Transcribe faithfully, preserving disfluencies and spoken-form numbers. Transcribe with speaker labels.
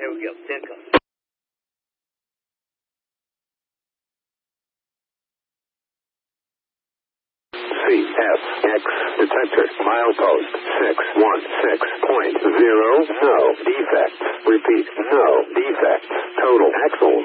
Speaker 1: here we go. Stand come.
Speaker 2: C F X detector milepost six one six point zero. No defects. Repeat, no defects. Total axle